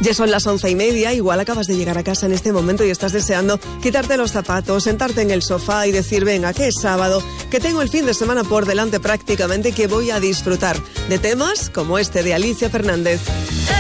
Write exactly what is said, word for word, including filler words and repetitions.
Ya son las once y media, igual acabas de llegar a casa en este momento y estás deseando quitarte los zapatos, sentarte en el sofá y decir, venga, que es sábado, que tengo el fin de semana por delante prácticamente, que voy a disfrutar de temas como este de Alicia Fernández.